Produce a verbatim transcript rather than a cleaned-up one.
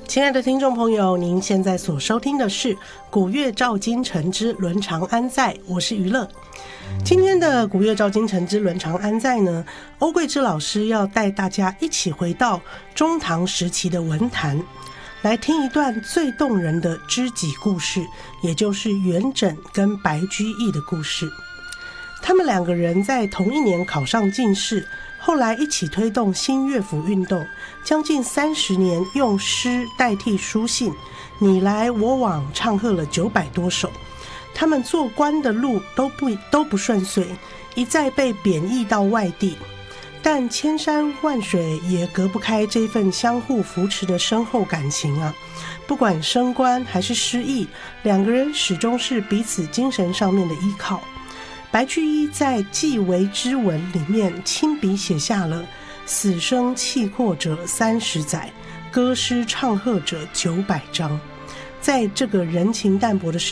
亲爱的听众朋友，您现在所收听的是古乐照今晨之伦常安在，我是娱乐。今天的古乐照今晨之伦常安在呢，欧桂芝老师要带大家一起回到中唐时期的文坛，来听一段最动人的知己故事，也就是元稹跟白居易的故事。他们两个人在同一年考上进士，后来一起推动新乐府运动，将近三十年用诗代替书信，你来我往唱和了九百多首。他们做官的路都不都不顺遂，一再被贬役到外地，但千山万水也隔不开这份相互扶持的深厚感情啊！不管升官还是失意，两个人始终是彼此精神上面的依靠。白居易在《寄为之文》里面亲笔写下了“死生契阔者三十载，歌诗唱和者九百章”。在这个人情淡薄的时